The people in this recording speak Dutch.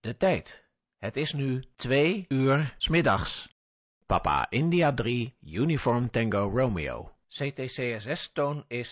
De tijd. Het is nu 2 uur 's middags. Papa India 3, Uniform Tango Romeo. CTCSS-toon is